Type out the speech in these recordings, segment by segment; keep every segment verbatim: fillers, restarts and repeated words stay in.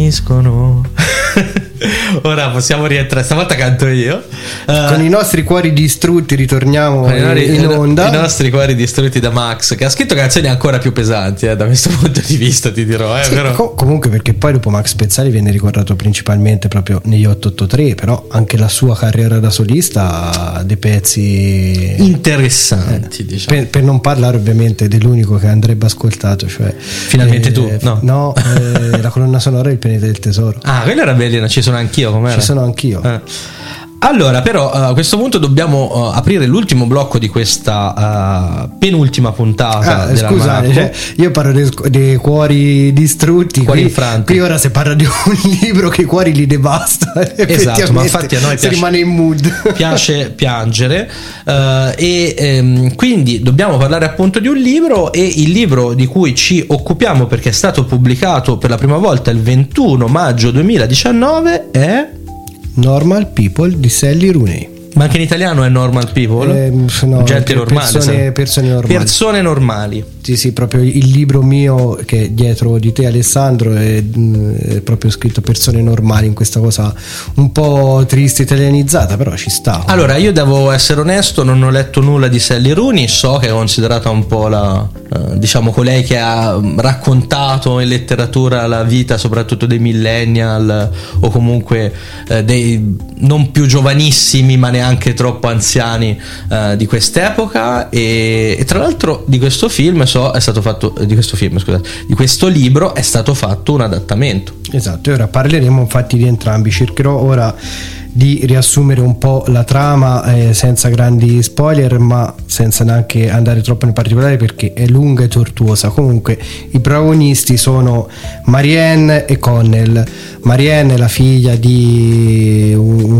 finiscono. Ora possiamo rientrare, stavolta canto io. Uh, con i nostri cuori distrutti ritorniamo in, i, in onda. I nostri cuori distrutti da Max, che ha scritto canzoni ancora più pesanti, eh, da questo punto di vista, ti dirò. Eh, sì, però... co- comunque perché poi dopo Max Pezzali viene ricordato principalmente proprio negli otto otto tre, però anche la sua carriera da solista ha dei pezzi interessanti, eh, diciamo. per, per non parlare ovviamente dell'unico che andrebbe ascoltato, cioè Finalmente eh, tu, no, no eh, la colonna sonora del Pianeta del Tesoro. Ah, quella era bellina, ci sono anch'io, com'era? Ci sono anch'io. Eh. Allora, però a questo punto dobbiamo uh, aprire l'ultimo blocco di questa uh, penultima puntata. Ah, scusate, cioè, io parlo dei, dei cuori distrutti, cuori qui, infranti. Qui ora si parla di un libro che i cuori li devasta. Esatto, ma infatti a noi si piace, rimane in mood. Piace piangere, uh, e um, quindi dobbiamo parlare appunto di un libro, e il libro di cui ci occupiamo, perché è stato pubblicato per la prima volta il ventuno maggio duemiladiciannove, è Normal People di Sally Rooney. Ma anche in italiano è Normal People? Eh, no, gente normale, persone, persone normali. Persone normali. Sì, sì, proprio il libro mio che è dietro di te, Alessandro, è, è proprio scritto persone normali, in questa cosa un po' triste italianizzata, però ci sta. Allora, io devo essere onesto, non ho letto nulla di Sally Rooney, so che è considerata un po' la, eh, diciamo, colei che ha raccontato in letteratura la vita soprattutto dei millennial, o comunque eh, dei non più giovanissimi ma neanche troppo anziani eh, di quest'epoca, e, e tra l'altro di questo film so è stato fatto di questo film scusate di questo libro è stato fatto un adattamento. Esatto, e ora parleremo infatti di entrambi. Cercherò ora di riassumere un po' la trama eh, senza grandi spoiler, ma senza neanche andare troppo in particolare perché è lunga e tortuosa. Comunque i protagonisti sono Marianne e Connell. Marianne è la figlia di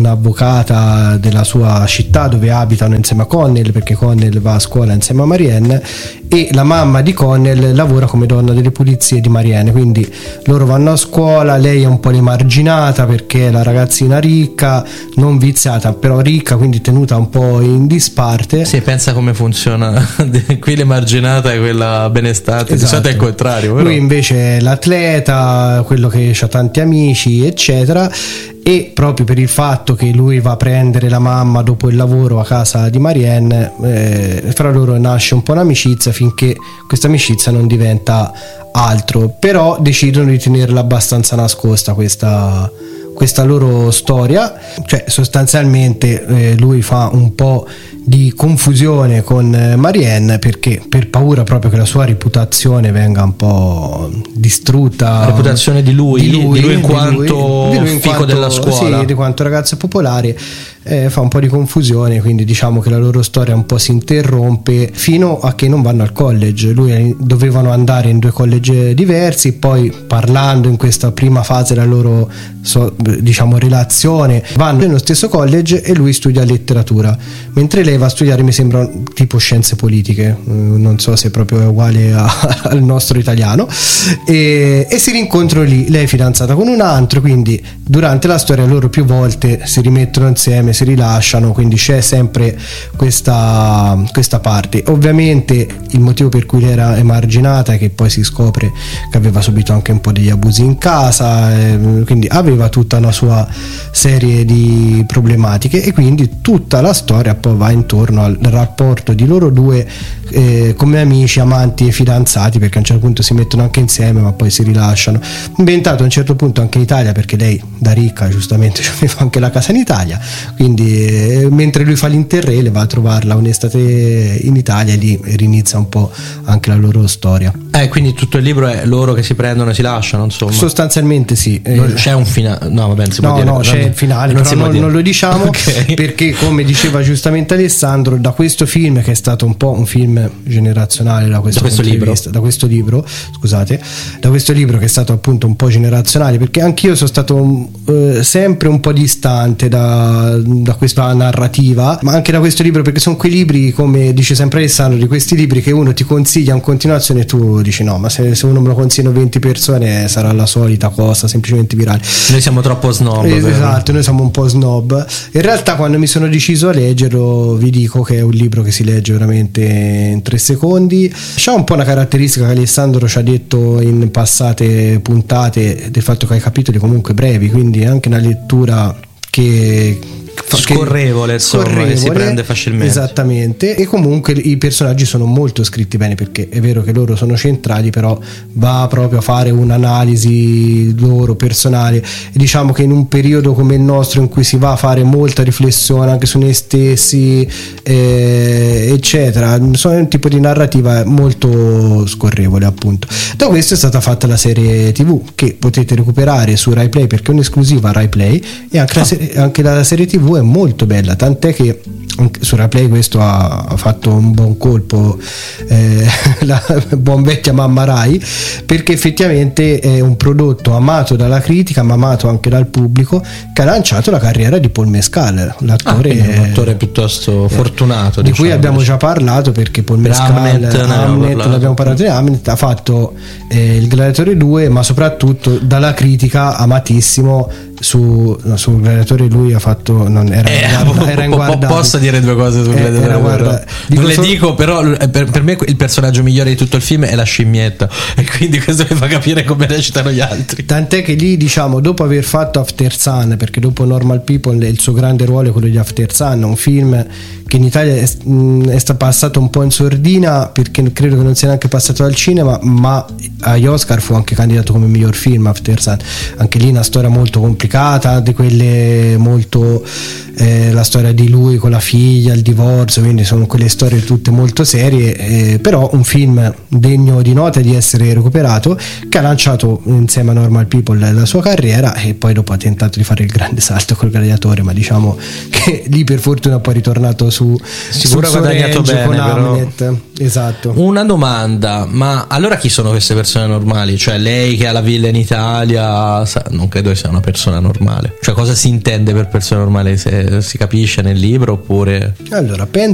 un'avvocata della sua città dove abitano insieme a Connell, perché Connell va a scuola insieme a Marianne, e la mamma di Connell lavora come donna delle pulizie di Marianne, quindi loro vanno a scuola, lei è un po' l'emarginata perché è la ragazzina ricca, non viziata però ricca, quindi tenuta un po' in disparte. Sì, pensa come funziona qui l'emarginata è quella benestante, esatto. Di solito è il contrario, però. Lui invece è l'atleta, quello che ha tanti amici eccetera, e proprio per il fatto che lui va a prendere la mamma dopo il lavoro a casa di Marianne, eh, fra loro nasce un po' un'amicizia, finché questa amicizia non diventa altro, però decidono di tenerla abbastanza nascosta questa questa loro storia. Cioè sostanzialmente eh, lui fa un po' di confusione con Marianne perché per paura proprio che la sua reputazione venga un po' distrutta, la reputazione di lui, di lui, di lui in quanto di lui, di lui in fico quanto, della scuola, sì, di quanto ragazzo popolare, eh, fa un po' di confusione, quindi diciamo che la loro storia un po' si interrompe fino a che non vanno al college. Lui dovevano andare in due college diversi, poi parlando in questa prima fase della loro so, diciamo relazione vanno nello stesso college e lui studia letteratura, mentre lei va a studiare mi sembra tipo scienze politiche, non so se proprio è uguale a, al nostro italiano, e, e si rincontrano lì. Lei è fidanzata con un altro, quindi durante la storia loro più volte si rimettono insieme, si rilasciano, quindi c'è sempre questa, questa parte. Ovviamente il motivo per cui lei era emarginata è che poi si scopre che aveva subito anche un po' degli abusi in casa, eh, quindi aveva tutta una sua serie di problematiche, e quindi tutta la storia poi va intorno al rapporto di loro due eh, come amici, amanti e fidanzati, perché a un certo punto si mettono anche insieme ma poi si rilasciano. Inventato a un certo punto anche in Italia, perché lei da ricca giustamente aveva anche la casa in Italia, quindi eh, mentre lui fa l'Interrail va a trovarla un'estate in Italia e lì rinizia un po' anche la loro storia. Eh, quindi tutto il libro è loro che si prendono e si lasciano, insomma. Sostanzialmente sì. Non c'è un finale, no vabbè, non si no, può dire. No, c'è il finale, non, però non, non lo diciamo okay. Perché come diceva giustamente Alessandro, da questo film, che è stato un po' un film generazionale da questo, da questo libro vista, da questo libro scusate da questo libro che è stato appunto un po' generazionale, perché anch'io sono stato eh, sempre un po' distante da, da questa narrativa, ma anche da questo libro, perché sono quei libri, come dice sempre Alessandro, di questi libri che uno ti consiglia in continuazione e tu dici no, ma se, se uno me lo consigliano venti persone sarà la solita cosa semplicemente virale. Noi siamo troppo snob, eh, vero? Esatto, noi siamo un po' snob. In realtà quando mi sono deciso a leggerlo vi dico che è un libro che si legge veramente in tre secondi. C'ha un po' una caratteristica che Alessandro ci ha detto in passate puntate, del fatto che ha i capitoli comunque brevi, quindi è anche una lettura che scorrevole, insomma, scorrevole, che si prende facilmente. Esattamente. E comunque i personaggi sono molto scritti bene, perché è vero che loro sono centrali, però va proprio a fare un'analisi loro personale, e diciamo che in un periodo come il nostro, in cui si va a fare molta riflessione anche su noi stessi, eh, eccetera, sono un tipo di narrativa molto scorrevole, appunto. Da questo è stata fatta la serie tv, che potete recuperare su Rai Play, perché è un'esclusiva Rai Play, e anche, ah. la, serie, anche la serie tv è molto bella, tant'è che su Rai Play questo ha, ha fatto un buon colpo, eh, la buon vecchia mamma Rai, perché effettivamente è un prodotto amato dalla critica ma amato anche dal pubblico, che ha lanciato la carriera di Paul Mescal, l'attore, ah, è un attore piuttosto eh, fortunato, di diciamo, cui abbiamo diciamo. già parlato, perché Paul per Mescal, Hamnet, Hamnet parlato. l'abbiamo parlato di Hamnet, ha fatto eh, il Gladiatore due, ma soprattutto dalla critica amatissimo. Su, no, sul Gladiatore lui ha fatto, non era, eh, guarda, era inguardabile. Posso dire due cose sul eh, Gladiatore? Guarda, non le solo... dico, però per, per me il personaggio migliore di tutto il film è la scimmietta, e quindi questo mi fa capire come recitano gli altri. Tant'è che lì, diciamo, dopo aver fatto After Sun, perché dopo Normal People il suo grande ruolo è quello di After Sun, un film che in Italia è, è stato passato un po' in sordina, perché credo che non sia neanche passato al cinema, ma agli Oscar fu anche candidato come miglior film After Sun. Anche lì una storia molto complicata, di quelle molto eh, la storia di lui con la figlia, il divorzio, quindi sono quelle storie tutte molto serie, eh, però un film degno di nota di essere recuperato, che ha lanciato insieme a Normal People la sua carriera, e poi dopo ha tentato di fare il grande salto col Gladiatore, ma diciamo che lì per fortuna poi è ritornato su sicuro ha guadagnato bene con però. Hamlet. Esatto. Una domanda, ma allora chi sono queste persone normali? Cioè lei che ha la villa in Italia, non credo che sia una persona normale, cioè cosa si intende per persona normale? Se si capisce nel libro oppure? Allora penso